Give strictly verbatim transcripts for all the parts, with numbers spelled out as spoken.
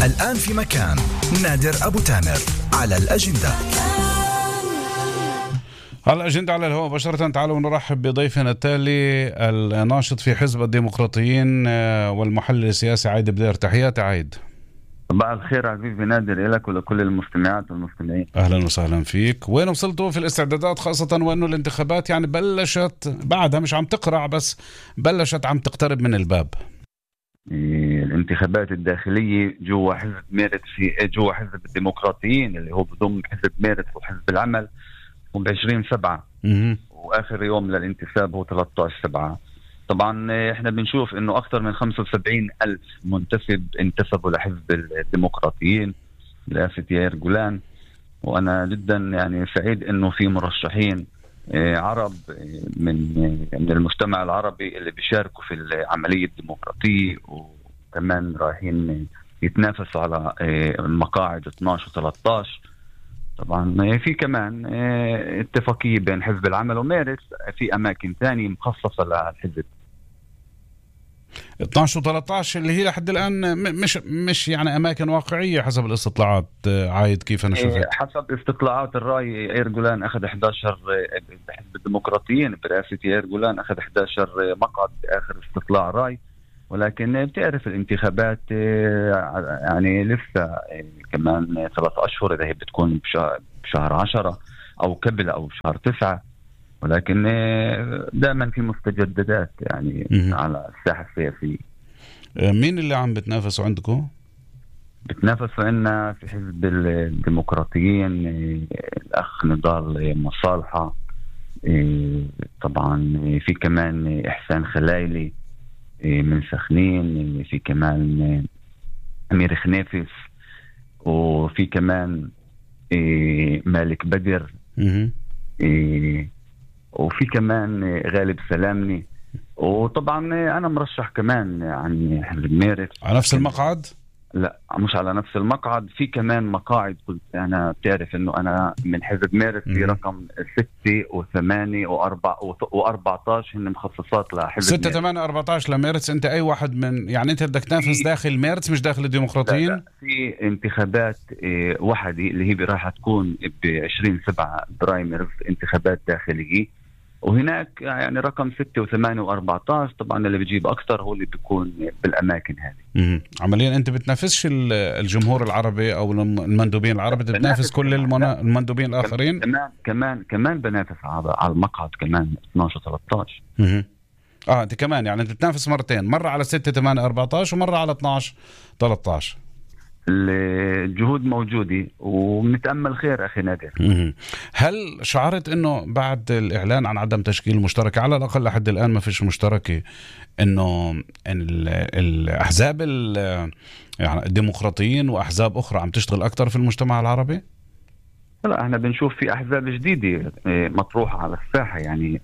الآن في مكان نادر أبو تامر على الأجندة. على الأجندة على الهواء مباشرة. تعالوا نرحب بضيفنا التالي الناشط في حزب الديمقراطيين والمحلل السياسي عايد بدير. تحياتي عايد. صباح الخير عزيزي نادر لك ولكل المستمعات والمستمعين. أهلا وسهلا فيك. وين وصلتوا في الاستعدادات، خاصة وأنه الانتخابات يعني بلشت بعدها، مش عم تقرع بس بلشت عم تقترب من الباب؟ الانتخابات الداخلية جوا حزب ميرت في جوا حزب الديمقراطيين اللي هو بضم حزب ميرت وحزب العمل هم بعشرين سبعة، وآخر يوم للانتساب هو ثلاثة عشر سبعة. طبعا احنا بنشوف انه اكثر من خمسة وسبعين الف منتسب انتسبوا لحزب الديمقراطيين برئاسة يائير جولان، وانا جدا يعني سعيد انه في مرشحين عرب من من المجتمع العربي اللي بيشاركوا في العملية الديمقراطية، وكمان رايحين يتنافسوا على المقاعد اثناشر و ثلاثة عشر. طبعا في كمان اتفاقية بين حزب العمل وميرت في أماكن ثانية مخصصة للحزب. اثناشر و ثلاثة عشر اللي هي لحد الآن مش مش يعني أماكن واقعية حسب الاستطلاعات عايد، كيف أنا شفت؟ حسب استطلاعات الرأي يائير جولان أخذ إحدى عشر، بحزب الديمقراطيين برئاسة يائير جولان أخذ إحدى عشر مقعد بآخر استطلاع رأي، ولكن بتعرف الانتخابات يعني لسه كمان ثلاثة أشهر، إذا هي بتكون بشهر عشرة أو قبل أو شهر تسعة، ولكن دائما في مستجدات يعني م- على الساحة السياسية. مين اللي عم بتنافسوا عندكم؟ بتنافسوا عنا في حزب الديمقراطيين الأخ نضال مصالحة، طبعا في كمان إحسان خلايلي من سخنين، في كمان أمير خنافس، وفي كمان مالك بدر، وفي كمان غالب سلامني، وطبعا أنا مرشح كمان عن حزب ميرت على نفس المقعد. لا مش على نفس المقعد، في كمان مقاعد قلت أنا بتعرف إنه أنا من حزب ميرت في رقم ستة وثمانية وأربعة وأربعتاشر هن مخصصات لحزب ستة ثمانية أربعتاشر لميرت. أنت أي واحد من يعني أنت بدك تنافس داخل ميرت مش داخل الديمقراطيين؟ لا لا. في انتخابات اه وحدة اللي هي راح تكون بعشرين سبعة برايمرز، انتخابات داخلية، وهناك يعني رقم ستة وثمانية وأربعتاشر طبعا اللي بيجيب أكثر هو اللي بيكون بالأماكن هذه. عمليا أنت بتنافسش الجمهور العربي أو المندوبين العرب، بتنافس كل المنا... المندوبين الآخرين. كمان كمان كمان بنافس على المقعد كمان اثناشر ثلاثة عشر. اه انت كمان يعني انت بتنافس مرتين، مرة على ستة ثمانية أربعتاشر ومرة على اثناشر ثلاثة عشر. الجهود موجودة وبنتأمل خير أخي نادر. هل شعرت أنه بعد الإعلان عن عدم تشكيل مشتركة، على الأقل لحد الآن ما فيش مشتركة، أنه الأحزاب يعني الديمقراطيين وأحزاب أخرى عم تشتغل أكتر في المجتمع العربي؟ لا احنا بنشوف في أحزاب جديدة مطروحة على الساحة، يعني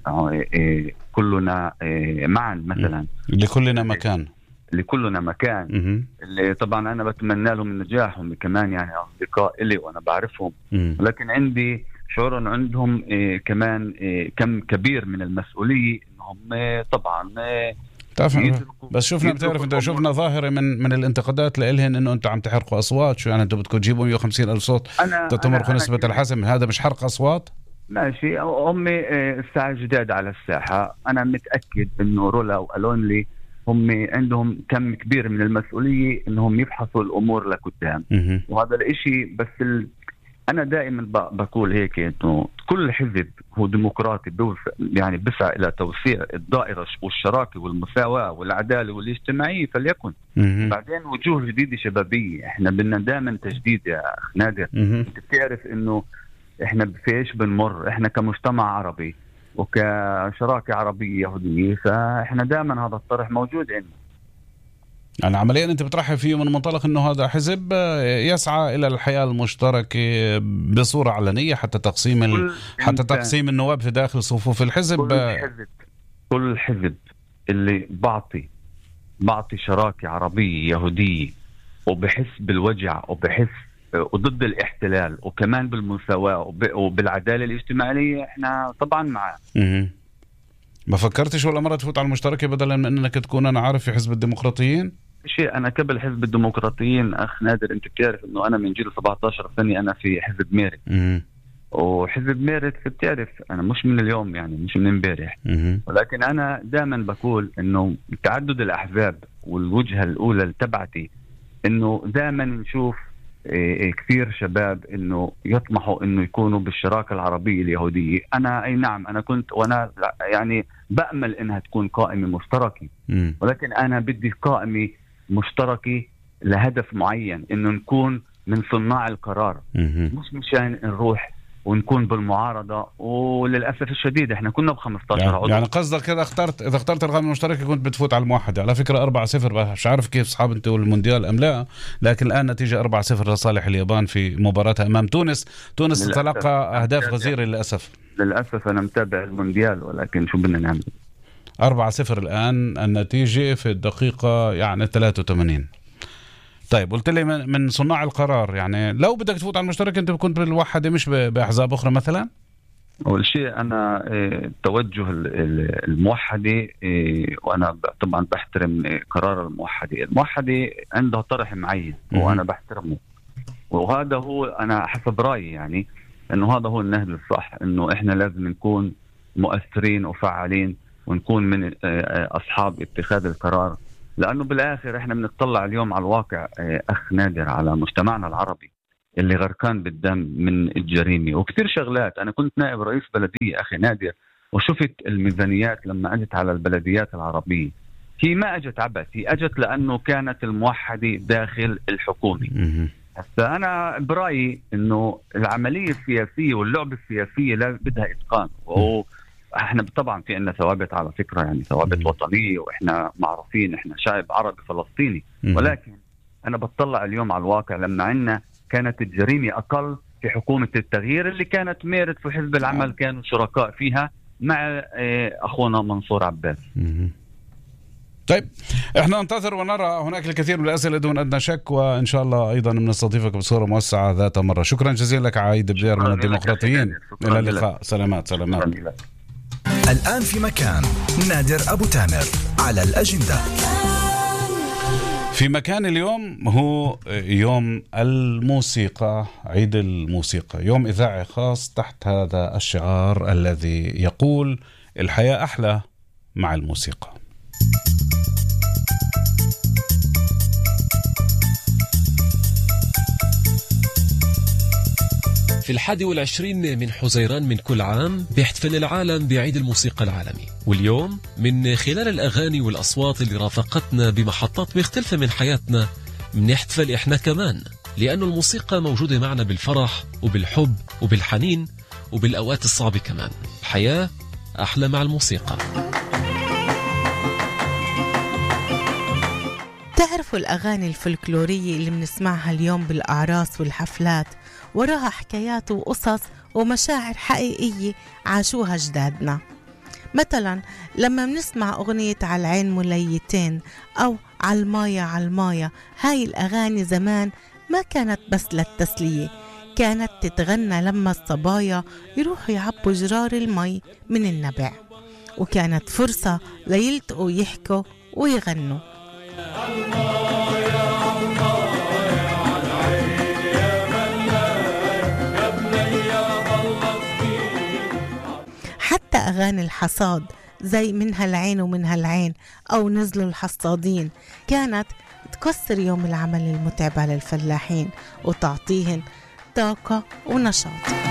كلنا معا مثلا، لكلنا مكان لكلنا مكان م- اللي طبعا أنا بتمنى لهم النجاح، كمان يعني أصدقاء إلي وأنا بعرفهم، م- لكن عندي شعور أن عندهم إيه كمان إيه كم كبير من المسؤولية إنهم إيه طبعا إيه بس شفنا بتعرف انت شفنا ظاهرة من من الانتقادات لإلهن انه انتوا عم تحرقوا اصوات. شو يعني انتوا بدكم تجيبوا مية وخمسين الف صوت تتمرقوا نسبة الحسم؟ هذا مش حرق اصوات؟ ماشي، هم الساعة جداد على الساحة، انا متأكد انه رولا والونلي هم عندهم كم كبير من المسؤولية انهم يفحصوا الامور لقدام، وهذا الاشي بس ال... أنا دائما بقول هيك إنه كل حزب هو ديمقراطي يعني بسعى إلى توسيع الدائرة والشراكة والمساواة والعدالة والاجتماعية فليكن. بعدين وجوه جديدة شبابية، إحنا بدنا دائما تجديد يا أخ نادر. أنت بتعرف إنه إحنا بفيش بنمر، إحنا كمجتمع عربي وكشراكة عربية يهودية، فإحنا دائما هذا الطرح موجود عندنا. يعني عمليا أنت بترحب فيه من منطلق أنه هذا حزب يسعى إلى الحياة المشتركة بصورة علنية حتى تقسيم ال... حتى تقسيم النواب في داخل صفوف الحزب. كل حزب كل حزب اللي بعطي بعطي شراكة عربية يهودية وبحس بالوجع وبحس وضد الاحتلال وكمان بالمساواة وب... وبالعدالة الاجتماعية، احنا طبعا معاه. ما فكرتش ولا مرة تفوت على المشتركة بدلا من أنك تكون أنا عارف في حزب الديمقراطيين؟ شيء أنا قبل حزب الديمقراطيين أخ نادر، أنت بتعرف إنه أنا من جيل سبعة عشر سنة أنا في حزب ميرت. وحزب ميرت بتعرف أنا مش من اليوم يعني مش من امبارح، ولكن أنا دائما بقول إنه تعدد الأحزاب والوجهة الأولى اللي تبعتي إنه دائما نشوف كثير شباب إنه يطمحوا إنه يكونوا بالشراكة العربية اليهودية. أنا أي نعم أنا كنت وأنا يعني بأمل إنها تكون قائمة مشتركة، ولكن أنا بدي قائمة مشتركة لهدف معين، إنه نكون من صناع القرار، مش مشان نروح ونكون بالمعارضة. وللأسف الشديد احنا كنا بخمستاشر يعني عضو. يعني قصدك كذا اخترت إذا اخترت القائمة المشتركة كنت بتفوت على الموحدة. على فكرة أربعة صفر، مش عارف كيف أصحاب أنتوا المونديال أم لا، لكن الآن نتيجة أربعة صفر لصالح اليابان في مباراتها أمام تونس. تونس تلقى أهداف غزيرة للأسف. للأسف أنا متابع المونديال، ولكن شو بدنا نعمل؟ أربعة صفر الآن النتيجة في الدقيقة يعني ثلاثة وثمانين. طيب قلت لي من صناع القرار، يعني لو بدك تفوت على المشترك انت بكون بالوحدة مش بأحزاب أخرى مثلا؟ أول شيء أنا توجه الموحدة، وأنا طبعا بحترم قرار الموحدة. الموحدة عندها طرح معين وأنا بحترمه، وهذا هو أنا حسب رأيي يعني أنه هذا هو النهج الصح، أنه إحنا لازم نكون مؤثرين وفعالين ونكون من أصحاب اتخاذ القرار. لأنه بالآخر إحنا بنطلع اليوم على الواقع أخ نادر على مجتمعنا العربي اللي غرقان بالدم من الجريمة وكثير شغلات. أنا كنت نائب رئيس بلدية أخي نادر، وشفت الميزانيات لما أجت على البلديات العربية، هي ما أجت عبث، هي أجت لأنه كانت الموحدة داخل الحكومة. هسا أنا برأيي إنه العملية السياسية واللعبة السياسية لا بدها إتقان، وهو احنا طبعا في عندنا ثوابت على فكرة، يعني ثوابت وطنية، واحنا معروفين احنا شعب عربي فلسطيني. ولكن انا بتطلع اليوم على الواقع لما عنا كانت الجريمة اقل في حكومة التغيير اللي كانت ميرت في حزب العمل كانوا شركاء فيها مع اخونا منصور عباس. طيب احنا ننتظر ونرى، هناك الكثير من الأسئلة دون أدنى شك، وإن شاء الله أيضا بنستضيفك بصورة موسعة ذات مرة. شكرا جزيلا لك عايد بدير من الديمقراطيين. إلى اللقاء. سلامات سلامات. الآن في مكان نادر أبو تامر على الأجندة. في مكان اليوم هو يوم الموسيقى، عيد الموسيقى، يوم إذاعي خاص تحت هذا الشعار الذي يقول الحياة أحلى مع الموسيقى. في الحادي والعشرين من حزيران من كل عام بيحتفل العالم بعيد الموسيقى العالمي، واليوم من خلال الأغاني والأصوات اللي رافقتنا بمحطات مختلفة من حياتنا بنحتفل إحنا كمان، لأن الموسيقى موجودة معنا بالفرح وبالحب وبالحنين وبالأوقات الصعبة كمان. الحياة أحلى مع الموسيقى. تعرفوا الأغاني الفلكلورية اللي بنسمعها اليوم بالأعراس والحفلات وراها حكايات وقصص ومشاعر حقيقية عاشوها جدادنا. مثلا لما بنسمع أغنية على العين مليتين أو على الماية على الماية، هاي الأغاني زمان ما كانت بس للتسلية، كانت تتغنى لما الصبايا يروحوا يعبوا جرار المي من النبع، وكانت فرصة ليلتقوا يحكوا ويغنوا. حتى أغاني الحصاد زي من هالعين ومن هالعين أو نزلوا الحصادين كانت تكسر يوم العمل المتعب على الفلاحين وتعطيهن طاقة ونشاط.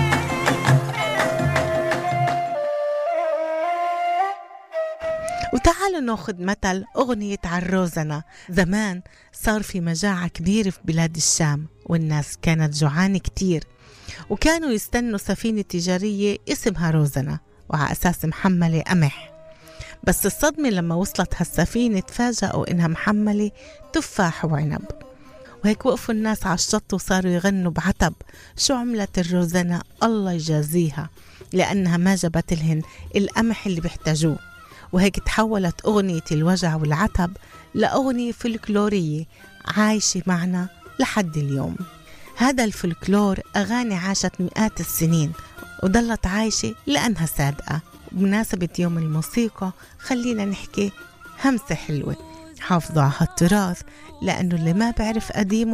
وتعالوا ناخد مثل أغنية عالروزنة. زمان صار في مجاعة كبيرة في بلاد الشام، والناس كانت جوعانة كتير، وكانوا يستنوا سفينة تجارية اسمها روزنة وعلى أساس محملة قمح. بس الصدمة لما وصلت هالسفينة تفاجأوا إنها محملة تفاح وعنب، وهيك وقفوا الناس على الشط وصاروا يغنوا بعتب شو عملت الروزنة الله يجازيها، لأنها ما جابت لهن القمح اللي بيحتاجوه. وهيك تحولت أغنية الوجع والعتب لأغنية فلكلورية عايشة معنا لحد اليوم. هذا الفلكلور أغاني عاشت مئات السنين وضلت عايشة لأنها صادقة. بمناسبة يوم الموسيقى خلينا نحكي همسة حلوة. حافظوا على هالتراث، لأنه اللي ما بعرف قديمه